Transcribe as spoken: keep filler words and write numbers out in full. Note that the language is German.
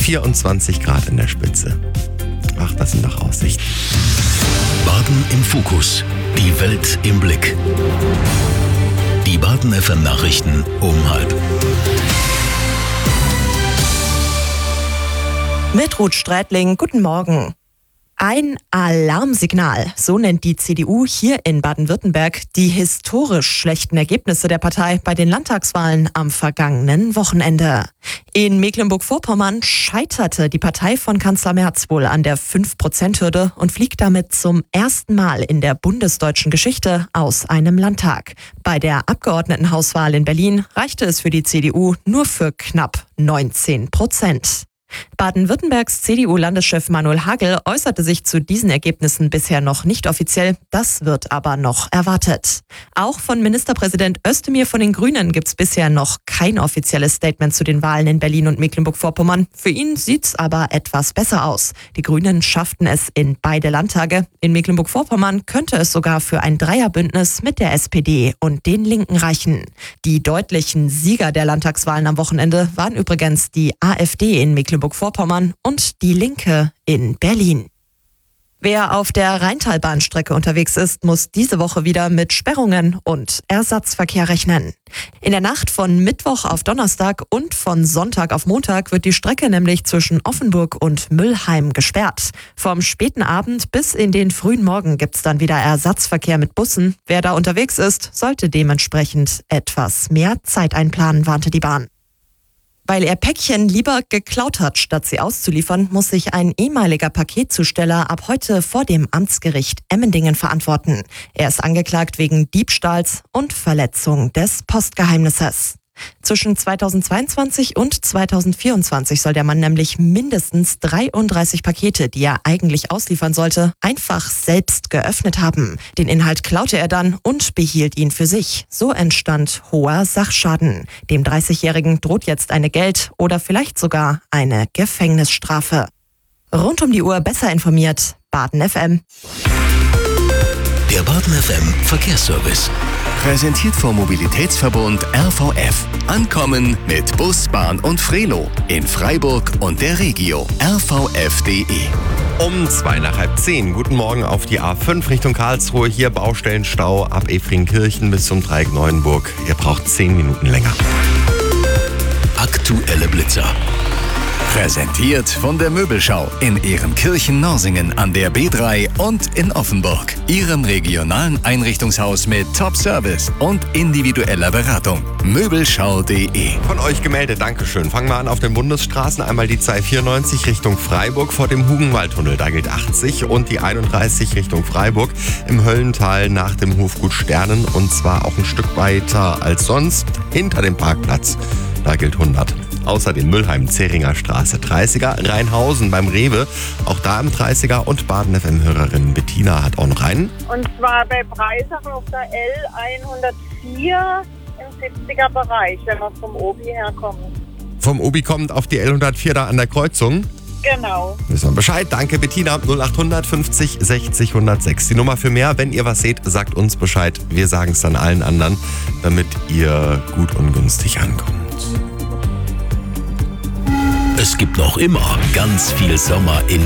vierundzwanzig Grad in der Spitze. Ach, das sind doch Aussichten. Baden im Fokus. Die Welt im Blick. Die Baden F M Nachrichten um halb. Mit Ruth Strätling, guten Morgen. Ein Alarmsignal, so nennt die C D U hier in Baden-Württemberg die historisch schlechten Ergebnisse der Partei bei den Landtagswahlen am vergangenen Wochenende. In Mecklenburg-Vorpommern scheiterte die Partei von Kanzler Merz wohl an der fünf Prozent Hürde und fliegt damit zum ersten Mal in der bundesdeutschen Geschichte aus einem Landtag. Bei der Abgeordnetenhauswahl in Berlin reichte es für die C D U nur für knapp neunzehn Prozent. Baden-Württembergs C D U-Landeschef Manuel Hagel äußerte sich zu diesen Ergebnissen bisher noch nicht offiziell, das wird aber noch erwartet. Auch von Ministerpräsident Özdemir von den Grünen gibt es bisher noch kein offizielles Statement zu den Wahlen in Berlin und Mecklenburg-Vorpommern. Für ihn sieht's aber etwas besser aus. Die Grünen schafften es in beide Landtage. In Mecklenburg-Vorpommern könnte es sogar für ein Dreierbündnis mit der S P D und den Linken reichen. Die deutlichen Sieger der Landtagswahlen am Wochenende waren übrigens die AfD in Mecklenburg-Vorpommern und die Linke in Berlin. Wer auf der Rheintalbahnstrecke unterwegs ist, muss diese Woche wieder mit Sperrungen und Ersatzverkehr rechnen. In der Nacht von Mittwoch auf Donnerstag und von Sonntag auf Montag wird die Strecke nämlich zwischen Offenburg und Müllheim gesperrt. Vom späten Abend bis in den frühen Morgen gibt's dann wieder Ersatzverkehr mit Bussen. Wer da unterwegs ist, sollte dementsprechend etwas mehr Zeit einplanen, warnte die Bahn. Weil er Päckchen lieber geklaut hat, statt sie auszuliefern, muss sich ein ehemaliger Paketzusteller ab heute vor dem Amtsgericht Emmendingen verantworten. Er ist angeklagt wegen Diebstahls und Verletzung des Postgeheimnisses. Zwischen zweitausendzweiundzwanzig und zweitausendvierundzwanzig soll der Mann nämlich mindestens dreiunddreißig Pakete, die er eigentlich ausliefern sollte, einfach selbst geöffnet haben. Den Inhalt klaute er dann und behielt ihn für sich. So entstand hoher Sachschaden. Dem dreißigjährigen droht jetzt eine Geld- oder vielleicht sogar eine Gefängnisstrafe. Rund um die Uhr besser informiert, Baden F M. Der Baden F M Verkehrsservice. Präsentiert vom Mobilitätsverbund R V F. Ankommen mit Bus, Bahn und Frelo in Freiburg und der Regio. r v f punkt d e. Um zwei nach halb zehn. Guten Morgen auf die A fünf Richtung Karlsruhe. Hier Baustellenstau ab Efringkirchen bis zum Dreieck Neuenburg. Ihr braucht zehn Minuten länger. Aktuelle Blitzer. Präsentiert von der Möbelschau in Ehrenkirchen-Norsingen an der B drei und in Offenburg. Ihrem regionalen Einrichtungshaus mit Top-Service und individueller Beratung. Möbelschau punkt de. Von euch gemeldet, Dankeschön. Fangen wir an auf den Bundesstraßen. Einmal die zweihundertvierundneunzig Richtung Freiburg vor dem Hugenwaldtunnel. Da gilt achtzig und die einunddreißig Richtung Freiburg im Höllental nach dem Hofgut Sternen. Und zwar auch ein Stück weiter als sonst hinter dem Parkplatz. Da gilt hundert. Außerdem Müllheim-Zeringer Straße dreißiger, Rheinhausen beim Rewe, auch da im dreißiger und Baden-F M-Hörerin Bettina hat auch noch einen. Und zwar bei Breisach auf der L hundertvier im siebziger Bereich, wenn man vom Obi herkommt. Vom Obi kommt auf die L hundertvier da an der Kreuzung? Genau. Wissen wir Bescheid. Danke Bettina. null achthundert fünfzig sechzig hundertsechs. Die Nummer für mehr. Wenn ihr was seht, sagt uns Bescheid. Wir sagen es dann allen anderen, damit ihr gut und günstig ankommt. Es gibt noch immer ganz viel Sommer in